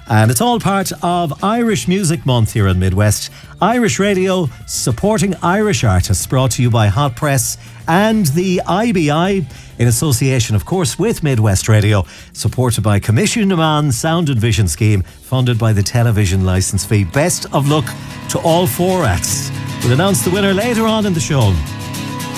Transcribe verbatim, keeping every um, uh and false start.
And it's all part of Irish Music Month here in Midwest. Irish Radio supporting Irish artists, brought to you by Hot Press and the I B I, in association, of course, with Midwest Radio, supported by Commission Demand Sound and Vision Scheme, funded by the television licence fee. Best of luck to all four acts. We'll announce the winner later on in the show.